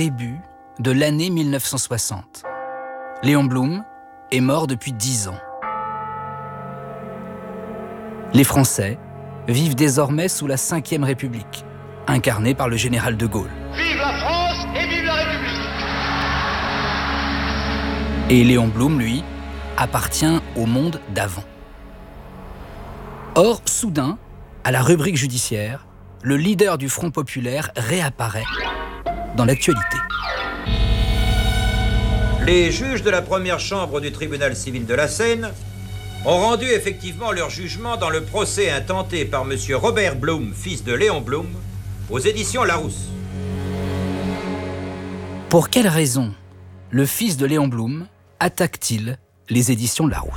Début de l'année 1960. Léon Blum est mort depuis 10 ans. Les Français vivent désormais sous la Ve République, incarnée par le général de Gaulle. Vive la France et vive la République! Et Léon Blum, lui, appartient au monde d'avant. Or, soudain, à la rubrique judiciaire, le leader du Front populaire réapparaît dans l'actualité. Les juges de la première chambre du tribunal civil de la Seine ont rendu effectivement leur jugement dans le procès intenté par M. Robert Blum, fils de Léon Blum, aux éditions Larousse. Pour quelle raison le fils de Léon Blum attaque-t-il les éditions Larousse ?